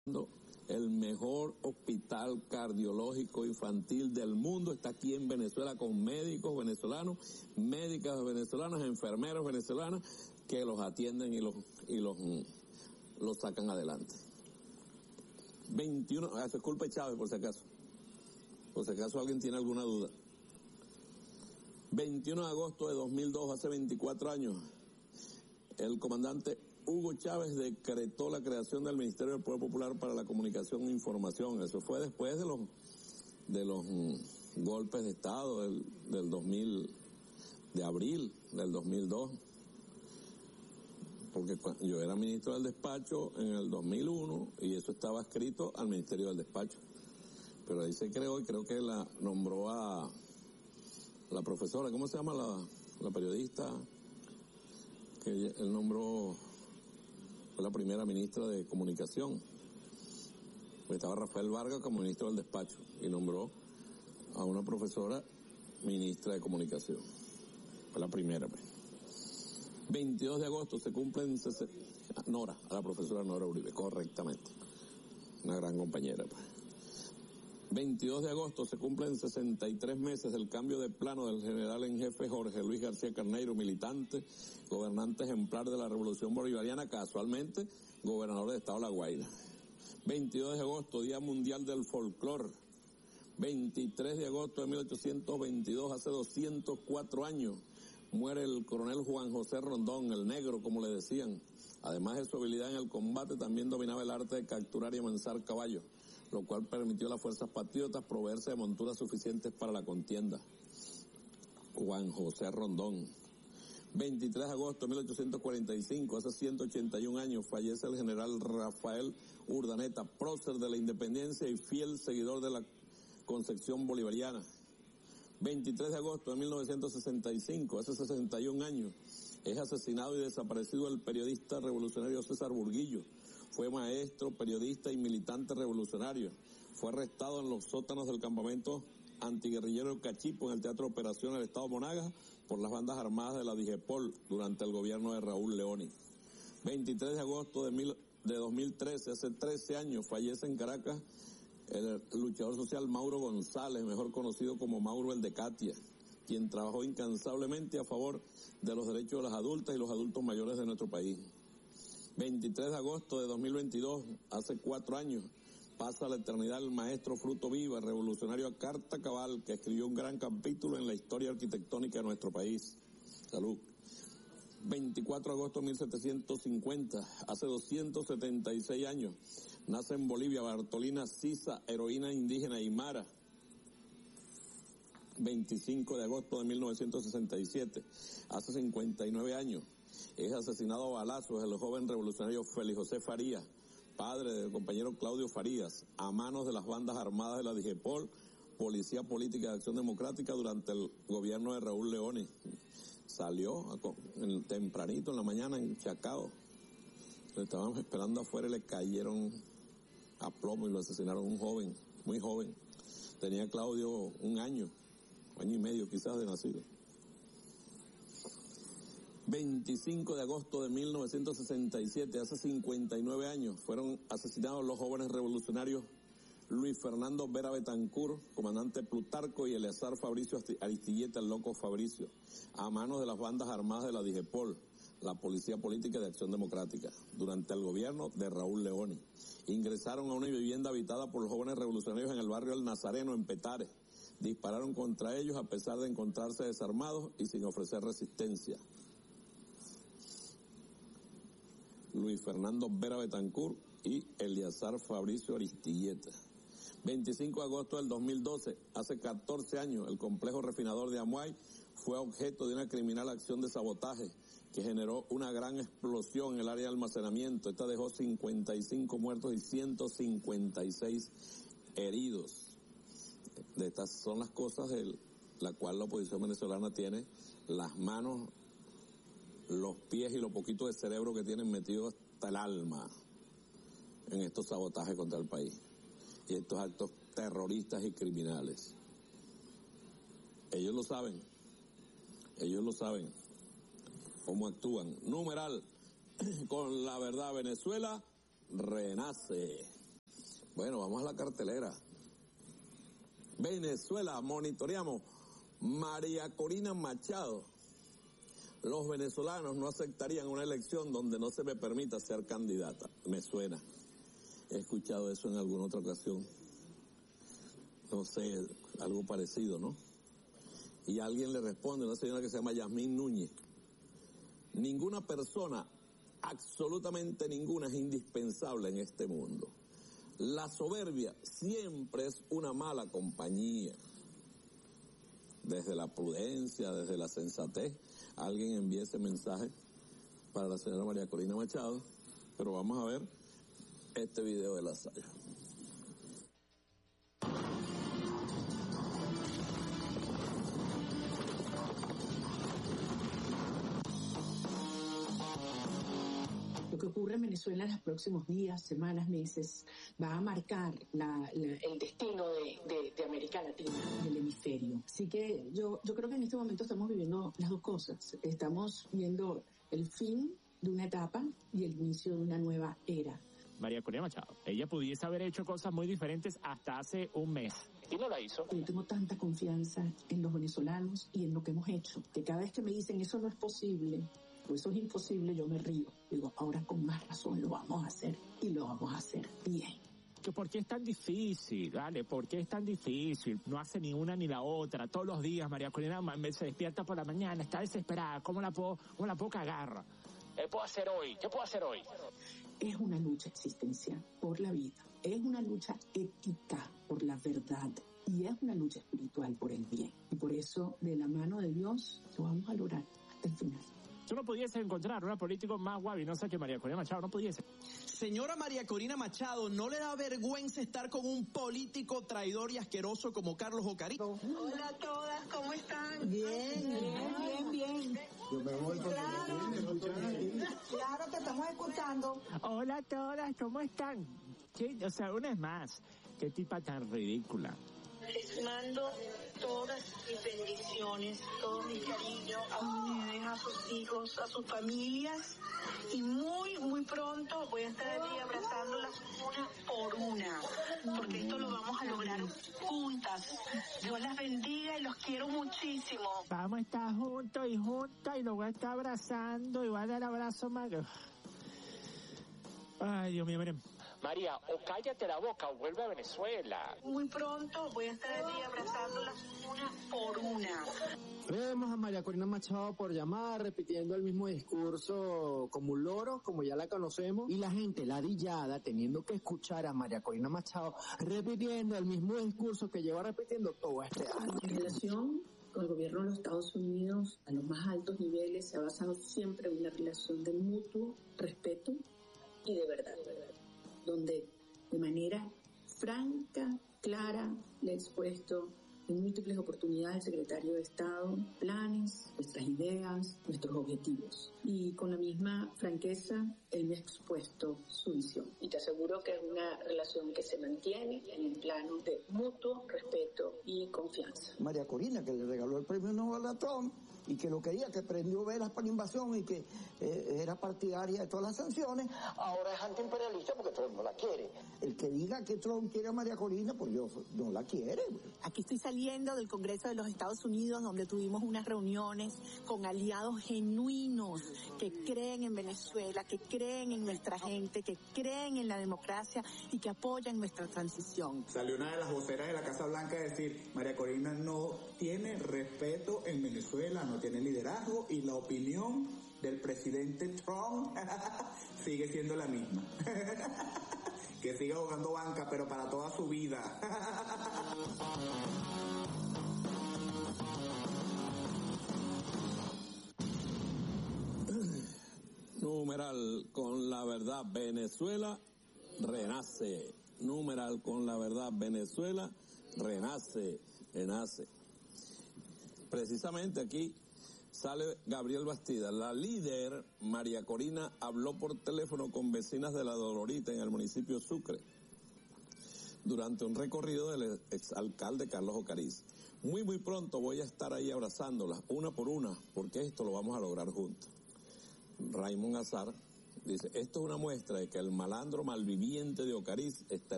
El mejor hospital cardiológico infantil del mundo está aquí en Venezuela, con médicos venezolanos, médicas venezolanas, enfermeros venezolanas que los atienden y los sacan adelante. 21, eso es culpa de Chávez, por si acaso alguien tiene alguna duda. 21 de agosto de 2002, hace 24 años, el comandante Hugo Chávez decretó la creación del Ministerio del Poder Popular para la Comunicación e Información. Eso fue después de los golpes de Estado del 2000, de abril del 2002. Porque yo era ministro del despacho en el 2001 y eso estaba escrito al Ministerio del Despacho. Pero ahí se creó y creo que la nombró a la profesora, ¿cómo se llama la periodista? Que él nombró, fue la primera ministra de Comunicación. Pues estaba Rafael Vargas como ministro del despacho y nombró a una profesora ministra de Comunicación. Fue la primera, pues. 22 de agosto se cumplen a la profesora Nora Uribe, correctamente. Una gran compañera, pues. 22 de agosto se cumplen 63 meses del cambio de plano del general en jefe Jorge Luis García Carneiro, militante, gobernante ejemplar de la Revolución Bolivariana, casualmente gobernador del estado de La Guaira. 22 de agosto, Día Mundial del Folclor. 23 de agosto de 1822, hace 204 años, muere el coronel Juan José Rondón, el negro, como le decían. Además de su habilidad en el combate, también dominaba el arte de capturar y amansar caballos, lo cual permitió a las fuerzas patriotas proveerse de monturas suficientes para la contienda. Juan José Rondón. 23 de agosto de 1845, hace 181 años, fallece el general Rafael Urdaneta, prócer de la independencia y fiel seguidor de la concepción bolivariana. 23 de agosto de 1965, hace 61 años, es asesinado y desaparecido el periodista revolucionario César Burguillo. Fue maestro, periodista y militante revolucionario. Fue arrestado en los sótanos del campamento antiguerrillero Cachipo en el Teatro de Operaciones del Estado Monagas por las bandas armadas de la Digepol durante el gobierno de Raúl Leoni. 23 de agosto de 2013, hace 13 años, fallece en Caracas el luchador social Mauro González, mejor conocido como Mauro el de Catia, quien trabajó incansablemente a favor de los derechos de las adultas y los adultos mayores de nuestro país. 23 de agosto de 2022, hace 4 años, pasa a la eternidad el maestro Fruto Viva, revolucionario a carta cabal, que escribió un gran capítulo en la historia arquitectónica de nuestro país. Salud. 24 de agosto de 1750, hace 276 años, nace en Bolivia Bartolina Sisa, heroína indígena aymara. 25 de agosto de 1967, hace 59 años, es asesinado a balazos el joven revolucionario Félix José Farías, padre del compañero Claudio Farías, a manos de las bandas armadas de la Digepol, Policía Política de Acción Democrática, durante el gobierno de Raúl Leoni. Salió tempranito en la mañana en Chacao. Lo estaban esperando afuera y le cayeron a plomo y lo asesinaron, un joven, muy joven. Tenía Claudio un año y medio quizás de nacido. 25 de agosto de 1967, hace 59 años, fueron asesinados los jóvenes revolucionarios Luis Fernando Vera Betancur, comandante Plutarco, y Eleazar Fabricio Aristilleta, el loco Fabricio, a manos de las bandas armadas de la Digepol, la Policía Política de Acción Democrática, durante el gobierno de Raúl Leoni. Ingresaron a una vivienda habitada por los jóvenes revolucionarios en el barrio El Nazareno, en Petare. Dispararon contra ellos a pesar de encontrarse desarmados y sin ofrecer resistencia. Luis Fernando Vera Betancur y Eleazar Fabricio Aristilleta. 25 de agosto del 2012, hace 14 años, el complejo refinador de Amuay fue objeto de una criminal acción de sabotaje que generó una gran explosión en el área de almacenamiento. Esta dejó 55 muertos y 156 heridos. De estas son las cosas de la cual la oposición venezolana tiene las manos, los pies y lo poquito de cerebro que tienen metido hasta el alma en estos sabotajes contra el país y estos actos terroristas y criminales. Ellos lo saben cómo actúan. Numeral, con la verdad Venezuela renace. Bueno, vamos a la cartelera. Venezuela, monitoreamos. María Corina Machado. Los venezolanos no aceptarían una elección donde no se me permita ser candidata. Me suena. He escuchado eso en alguna otra ocasión. No sé, algo parecido, ¿no? Y alguien le responde, una señora que se llama Yasmín Núñez. Ninguna persona, absolutamente ninguna, es indispensable en este mundo. La soberbia siempre es una mala compañía. Desde la prudencia, desde la sensatez, alguien envía ese mensaje para la señora María Corina Machado, pero vamos a ver este video de La Saya. Lo que ocurre en Venezuela en los próximos días, semanas, meses, va a marcar el destino de América Latina, del hemisferio. Así que yo creo que en este momento estamos viviendo las dos cosas. Estamos viendo el fin de una etapa y el inicio de una nueva era. María Corina Machado, ella pudiese haber hecho cosas muy diferentes hasta hace un mes y no la hizo. Yo tengo tanta confianza en los venezolanos y en lo que hemos hecho, que cada vez que me dicen eso no es posible, o eso es imposible, yo me río. Digo, ahora con más razón lo vamos a hacer y lo vamos a hacer bien. ¿Por qué es tan difícil? ¿Vale? ¿Por qué es tan difícil? No hace ni una ni la otra. Todos los días María Corina se despierta por la mañana, está desesperada. ¿Cómo la puedo cagar? ¿Qué puedo hacer hoy? ¿Qué puedo hacer hoy? Es una lucha existencial por la vida. Es una lucha ética por la verdad. Y es una lucha espiritual por el bien. Y por eso, de la mano de Dios, lo vamos a lograr hasta el final. Tú no pudiese encontrar una política más guabinosa que María Corina Machado, no pudiese. Señora María Corina Machado, ¿no le da vergüenza estar con un político traidor y asqueroso como Carlos Ocarí? Hola a todas, ¿cómo están? Bien. Yo me voy Claro, te estamos escuchando. Hola a todas, ¿cómo están? O sea, una vez más, qué tipa tan ridícula. Les mando todas mis bendiciones, todo mi cariño a ustedes, a sus hijos, a sus familias. Y muy pronto voy a estar allí abrazándolas una por una, porque esto lo vamos a lograr juntas. Dios las bendiga y los quiero muchísimo. Vamos a estar juntos y juntas y los voy a estar abrazando y voy a dar abrazo más. Ay, Dios mío, miren. María, o cállate la boca o vuelve a Venezuela. Muy pronto voy a estar allí abrazándolas una por una. Vemos a María Corina Machado por llamar, repitiendo el mismo discurso como un loro, como ya la conocemos, y la gente ladillada teniendo que escuchar a María Corina Machado repitiendo el mismo discurso que lleva repitiendo todo este año. Mi relación con el gobierno de los Estados Unidos a los más altos niveles se ha basado siempre en una relación de mutuo respeto y de verdad, donde de manera franca, clara, le he expuesto en múltiples oportunidades al secretario de Estado planes, nuestras ideas, nuestros objetivos. Y con la misma franqueza, él me ha expuesto su visión. Y te aseguro que es una relación que se mantiene en el plano de mutuo respeto y confianza. María Corina, que le regaló el premio Nobel a Trump, y que lo quería, que prendió velas para la invasión y que era partidaria de todas las sanciones, ahora es antiimperialista porque Trump no la quiere. El que diga que Trump quiere a María Corina, pues yo no la quiere. Aquí estoy saliendo del Congreso de los Estados Unidos, donde tuvimos unas reuniones con aliados genuinos que creen en Venezuela, que creen en nuestra gente, que creen en la democracia y que apoyan nuestra transición. Salió una de las voceras de la Casa Blanca a decir, María Corina no tiene respeto en Venezuela, no tiene liderazgo, y la opinión del presidente Trump sigue siendo la misma. Que siga jugando banca, pero para toda su vida. Numeral con la verdad, Venezuela renace. Numeral con la verdad, Venezuela renace. Precisamente aquí sale Gabriel Bastida. La líder María Corina habló por teléfono con vecinas de La Dolorita en el municipio de Sucre durante un recorrido del exalcalde Carlos Ocariz. Muy pronto voy a estar ahí abrazándolas una por una, porque esto lo vamos a lograr juntos. Raymond Azar dice, esto es una muestra de que el malandro malviviente de Ocariz está